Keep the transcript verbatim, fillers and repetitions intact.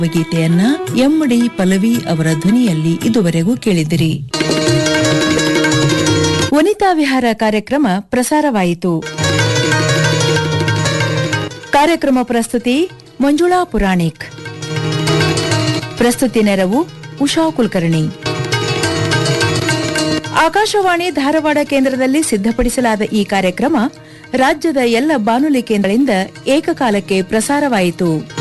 ಗೀತೆಯನ್ನ ಎಂ.ಡಿ. ಪಲ್ಲವಿ ಅವರ ಧ್ವನಿಯಲ್ಲಿ ಇದುವರೆಗೂ ಕೇಳಿದಿರಿ. ವನಿತಾ ವಿಹಾರ ಕಾರ್ಯಕ್ರಮ ಪ್ರಸಾರವಾಯಿತು. ಕಾರ್ಯಕ್ರಮ ಪ್ರಸ್ತುತಿ ಮಂಜುಳಾ ಪುರಾಣಿಕ್. ಪ್ರಸ್ತುತಿ ನೆರವು ಉಷಾ ಕುಲಕರ್ಣಿ. ಆಕಾಶವಾಣಿ ಧಾರವಾಡ ಕೇಂದ್ರದಲ್ಲಿ ಸಿದ್ಧಪಡಿಸಲಾದ ಈ ಕಾರ್ಯಕ್ರಮ ರಾಜ್ಯದ ಎಲ್ಲ ಬಾನುಲಿ ಕೇಂದ್ರಗಳಿಂದ ಏಕಕಾಲಕ್ಕೆ ಪ್ರಸಾರವಾಯಿತು.